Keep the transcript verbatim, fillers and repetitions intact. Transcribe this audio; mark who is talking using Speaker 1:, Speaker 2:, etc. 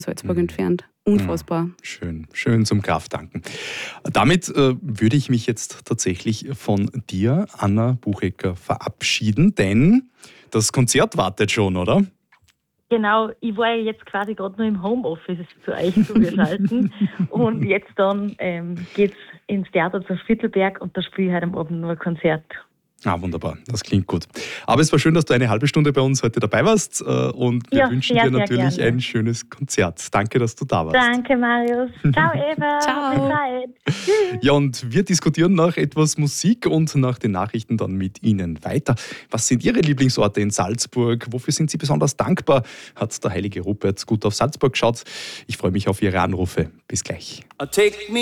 Speaker 1: Salzburg mhm. entfernt. Unfassbar.
Speaker 2: Ja, schön, schön zum Kraft tanken. Damit äh, würde ich mich jetzt tatsächlich von dir, Anna Buchecker, verabschieden, denn das Konzert wartet schon, oder?
Speaker 3: Genau, ich war ja jetzt quasi gerade nur im Homeoffice zu euch zugeschaltet und jetzt dann ähm, geht's ins Theater zum Spittelberg und da spiele ich heute am Abend nur ein Konzert.
Speaker 2: Ah, wunderbar, das klingt gut. Aber es war schön, dass du eine halbe Stunde bei uns heute dabei warst und wir
Speaker 3: ja,
Speaker 2: wünschen
Speaker 3: sehr,
Speaker 2: dir natürlich
Speaker 3: gerne.
Speaker 2: ein schönes Konzert. Danke, dass du da warst.
Speaker 3: Danke, Marius. Ciao, Eva.
Speaker 1: Ciao.
Speaker 3: Zeit.
Speaker 2: Ja, und wir diskutieren nach etwas Musik und nach den Nachrichten dann mit Ihnen weiter. Was sind Ihre Lieblingsorte in Salzburg? Wofür sind Sie besonders dankbar? Hat der heilige Rupert gut auf Salzburg geschaut? Ich freue mich auf Ihre Anrufe. Bis gleich.